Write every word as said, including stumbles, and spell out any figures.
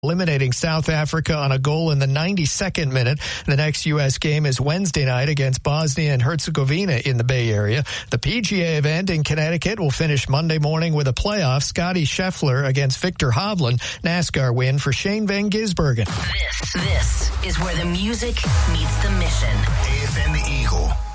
eliminating South Africa on a goal in the ninety-second minute. The next U S game is Wednesday night against Bosnia and Herzegovina in the Bay Area. The P G A event in Connecticut will finish Monday morning with a playoff. Scotty Scheffler against Victor Hovland. NASCAR win for Shane Van Gisbergen. This, this is where the music meets the mission. A F M Eagle.